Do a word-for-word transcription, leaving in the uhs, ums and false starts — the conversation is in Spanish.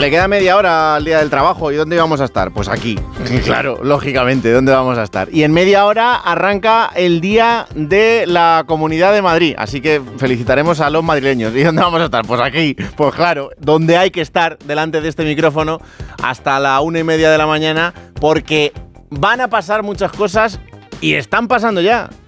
le queda media hora al día del trabajo. ¿Y dónde vamos a estar? Pues aquí. Claro, lógicamente, ¿dónde vamos a estar? Y en media hora arranca el Día de la Comunidad de Madrid. Así que felicitaremos a los madrileños. ¿Y dónde vamos a estar? Pues aquí. Pues claro, donde hay que estar delante de este micrófono hasta la una y media de la mañana, porque van a pasar muchas cosas y están pasando ya.